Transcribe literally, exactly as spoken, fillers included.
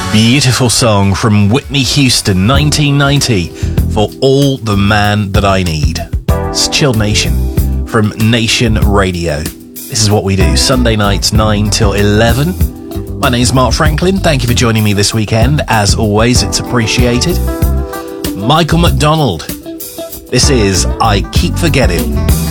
Beautiful song from Whitney Houston, nineteen ninety, for All the Man That I Need. It's Chilled Nation from Nation Radio. This is what we do, Sunday nights nine till eleven. My name's Mark Franklin. Thank you for joining me this weekend. As always, it's appreciated. Michael McDonald. This is I Keep Forgetting.